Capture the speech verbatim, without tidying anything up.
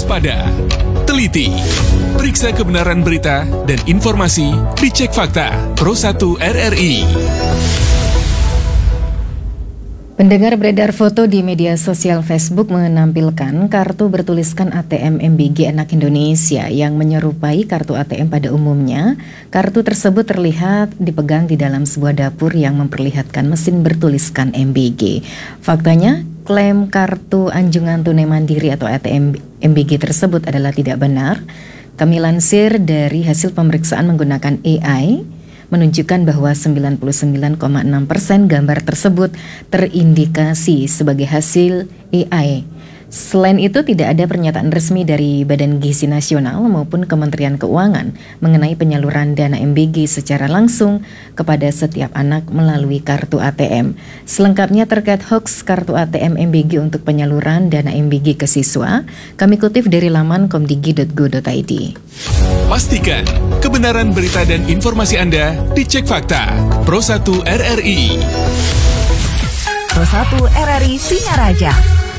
waspada, teliti, periksa kebenaran berita dan informasi, dicek fakta. Pro satu R R I. Pendengar, beredar foto di media sosial Facebook menampilkan kartu bertuliskan A T M M B G Anak Indonesia yang menyerupai kartu A T M pada umumnya. Kartu tersebut terlihat dipegang di dalam sebuah dapur yang memperlihatkan mesin bertuliskan M B G. Faktanya, klaim kartu anjungan tunai mandiri atau A T M M B G tersebut adalah tidak benar. Kami lansir dari hasil pemeriksaan menggunakan A I, menunjukkan bahwa sembilan puluh sembilan koma enam persen gambar tersebut terindikasi sebagai hasil A I. Selain itu, tidak ada pernyataan resmi dari Badan Gizi Nasional maupun Kementerian Keuangan mengenai penyaluran dana M B G secara langsung kepada setiap anak melalui kartu A T M. Selengkapnya terkait hoax kartu A T M M B G untuk penyaluran dana M B G ke siswa, kami kutip dari laman komdigi dot go dot i d. Pastikan kebenaran berita dan informasi Anda dicek fakta. Pro satu R R I. Pro satu R R I Singaraja.